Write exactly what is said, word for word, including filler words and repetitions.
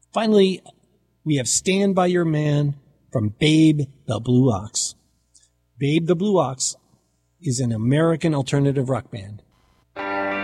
Finally, we have Stand By Your Man from Babe the Blue Ox. Babe the Blue Ox is an American alternative rock band.